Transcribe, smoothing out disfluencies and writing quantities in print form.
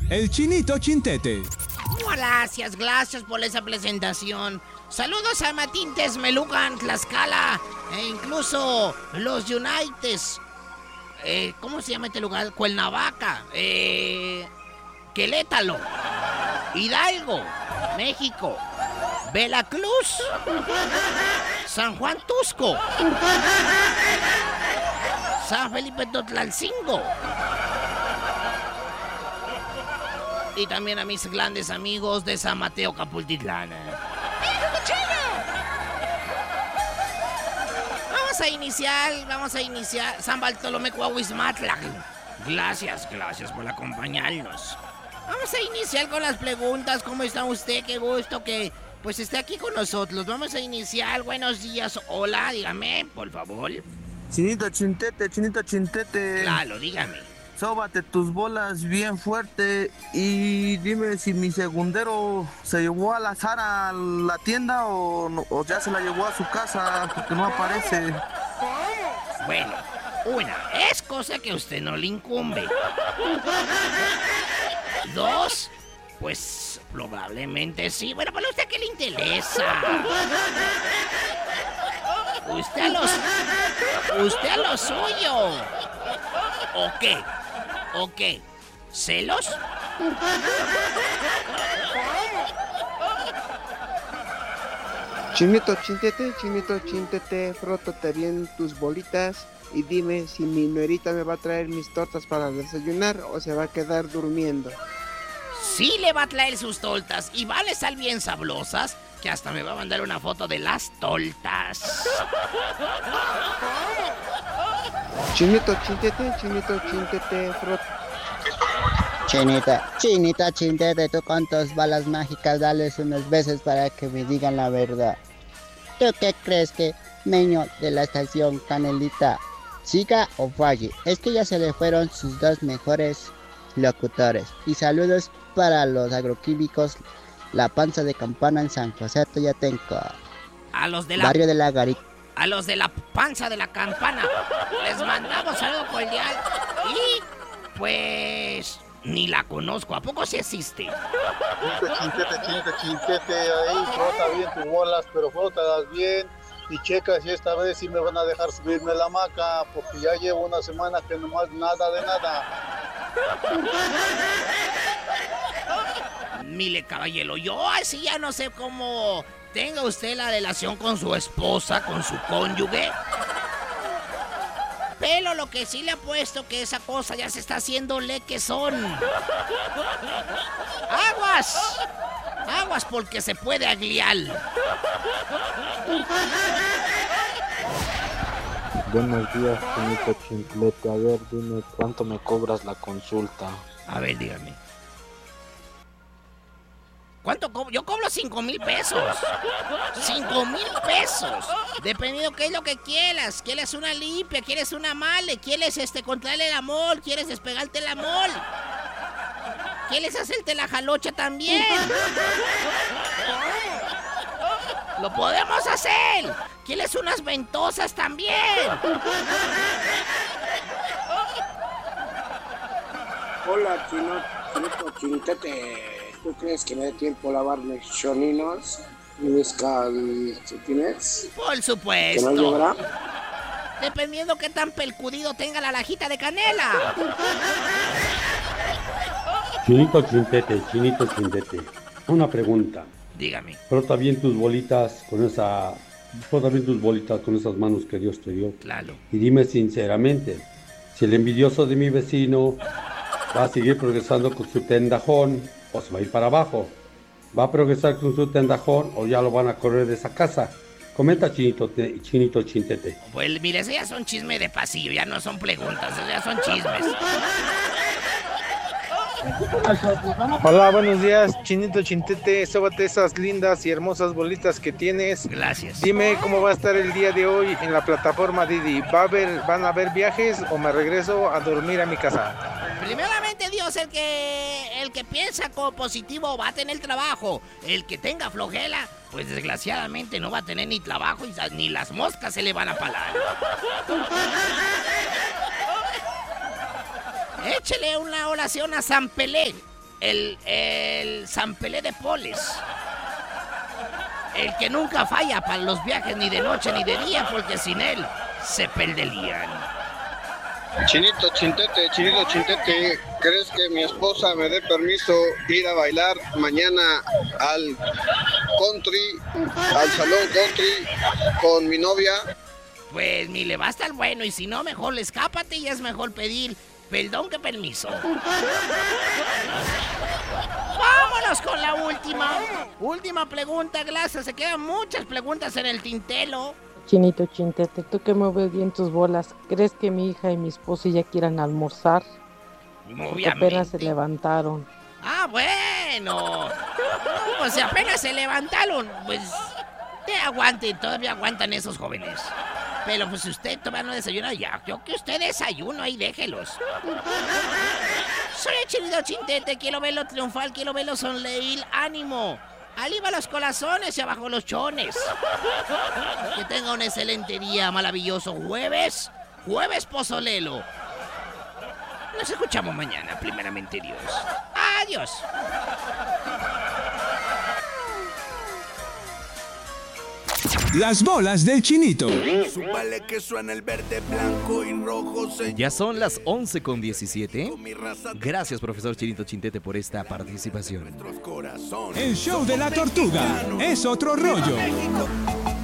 el Chinito Chintete. Gracias por esa presentación. Saludos a Matintes, Melucan, Tlaxcala e incluso los Unites. ¿Cómo se llama este lugar? Cuernavaca, Querétaro, Hidalgo, México, Veracruz, San Juan Tusco, San Felipe Totlalcingo. Y también a mis grandes amigos de San Mateo Capultitlán. Vamos a iniciar San Bartolomé Coahuizmatlac. Gracias por acompañarnos. Vamos a iniciar con las preguntas. ¿Cómo está usted? Qué gusto que pues esté aquí con nosotros. Vamos a iniciar. Buenos días. Hola, dígame, por favor. Chinito Chintete. Claro, dígame. Sóbate tus bolas bien fuerte y dime si mi segundero se llevó a la Sara a la tienda o ya se la llevó a su casa porque no aparece. Bueno, una, es cosa que a usted no le incumbe. Dos, pues probablemente sí. Bueno, pero a usted qué le interesa. Usted a lo suyo. ¿O qué? ¿Celos? Chinito Chintete, frótate bien tus bolitas y dime si mi nuerita me va a traer mis tortas para desayunar o se va a quedar durmiendo. Sí le va a traer sus tortas y van a estar bien sabrosas, que hasta me va a mandar una foto de las tortas. Chinito Chintete, Chinita Chintete, tú con tus balas mágicas, dales unos besos para que me digan la verdad. ¿Tú qué crees que Meño de la estación Canelita siga o falle? Es que ya se le fueron sus dos mejores locutores. Y saludos para los agroquímicos La Panza de Campana en San José Toyatenco. A los de la barrio de la Garita. A los de la Panza de la Campana les mandamos saludo cordial y pues ni la conozco. ¿A poco sí existe? Chintete, ahí frota bien tus bolas, pero frótalas bien y checa si esta vez sí me van a dejar subirme a la hamaca, porque ya llevo una semana que nomás nada de nada. Mire, caballero, yo así ya no sé cómo tenga usted la relación con su esposa, con su cónyuge. Pero lo que sí le apuesto que esa cosa ya se está haciendo lequesón. Aguas porque se puede agliar. Buenos días, Chinito Chimplete. A ver, dime, ¿cuánto me cobras la consulta? A ver, dígame. ¿Cuánto cobro? Yo cobro 5,000 pesos. 5,000 pesos. Dependiendo qué es lo que quieras. ¿Quieres una limpia? ¿Quieres una male? ¿Quieres contraerle el amor? ¿Quieres despegarte el amor? ¿Quieres hacerte la jalocha también? ¡Lo podemos hacer! ¿Quieres unas ventosas también? Hola, Chinito Chintete. ¿Tú crees que me dé tiempo a lavar mis choninos y mis calcetines? Por supuesto. ¿Que no lloverá? Dependiendo qué tan percudido tenga la lajita de canela. Chinito Chintete. Una pregunta. Dígame. Frota bien tus bolitas con esas manos que Dios te dio. Claro. Y dime sinceramente, si el envidioso de mi vecino va a seguir progresando con su tendajón o se va a ir para abajo. ¿Va a progresar con su tendajón o ya lo van a correr de esa casa? Comenta, Chinito Chintete. Pues mire, eso ya son chismes de pasillo, ya no son preguntas, eso ya son chismes. Hola, buenos días, Chinito Chintete. Sóbate esas lindas y hermosas bolitas que tienes. Gracias. Dime cómo va a estar el día de hoy en la plataforma Didi. ¿Van a haber viajes o me regreso a dormir a mi casa? Primeramente Dios, el que piensa como positivo va a tener trabajo. El que tenga flojera, pues desgraciadamente no va a tener ni trabajo y ni las moscas se le van a palar. Échele una oración a San Pelé. el San Pelé de Poles. El que nunca falla para los viajes ni de noche ni de día, porque sin él se perderían. Chinito Chintete, ¿crees que mi esposa me dé permiso ir a bailar mañana al salón country con mi novia? Pues ni le va a estar bueno, y si no, mejor le escápate y es mejor pedir perdón que permiso. Vámonos con la última pregunta, Glacia. Se quedan muchas preguntas en el tintero. Chinito Chintete, tú que mueves bien tus bolas, ¿crees que mi hija y mi esposo ya quieran almorzar? Porque apenas se levantaron. Ah, bueno. Pues si apenas se levantaron, pues todavía aguantan esos jóvenes. Pero pues si usted todavía no desayuna, ya, yo que usted desayuno, ahí déjelos. Soy el Chinito Chintete, quiero verlo triunfar, quiero verlo sonreír, ánimo. Arriba los corazones y abajo los chones. Que tenga un excelente día, maravilloso jueves pozolelo. Nos escuchamos mañana, primeramente Dios. Adiós. Las bolas del Chinito. Súbale que suena el verde, blanco y rojo. Ya son las 11:17. Gracias, profesor Chinito Chintete, por esta participación. El show de la tortuga es otro rollo.